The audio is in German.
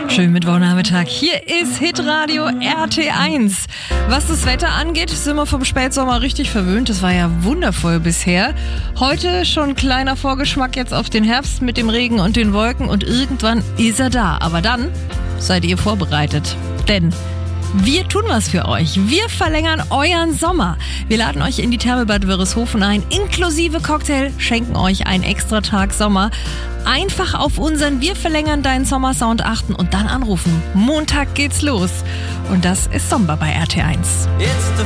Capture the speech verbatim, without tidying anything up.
Schönen Mittwochnachmittag. Hier ist Hitradio R T eins. Was das Wetter angeht, sind wir vom Spätsommer richtig verwöhnt. Das war ja wundervoll bisher. Heute schon ein kleiner Vorgeschmack jetzt auf den Herbst mit dem Regen und den Wolken. Und irgendwann ist er da. Aber dann seid ihr vorbereitet. Denn wir tun was für euch. Wir verlängern euren Sommer. Wir laden euch in die Therme Bad Wörishofen ein, inklusive Cocktail, schenken euch einen extra Tag Sommer. Einfach auf unseren Wir verlängern deinen Sommersound achten und dann anrufen. Montag geht's los. Und das ist Sommer bei R T eins. It's the